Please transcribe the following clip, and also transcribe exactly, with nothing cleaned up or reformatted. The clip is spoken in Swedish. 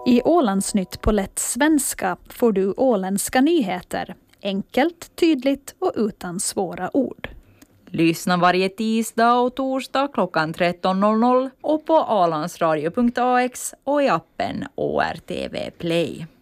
I Ålandsnytt på lätt svenska får du åländska nyheter. Enkelt, tydligt och utan svåra ord. Lyssna varje tisdag och torsdag klockan tretton noll noll och på ålandsradio punkt a x och i appen O R T V Play.